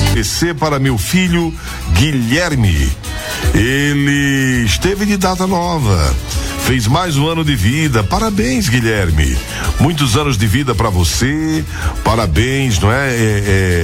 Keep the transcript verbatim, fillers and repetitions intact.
P C para meu filho Guilherme. Ele esteve de data nova. Fez mais um ano de vida. Parabéns, Guilherme. Muitos anos de vida para você. Parabéns, não é? é, é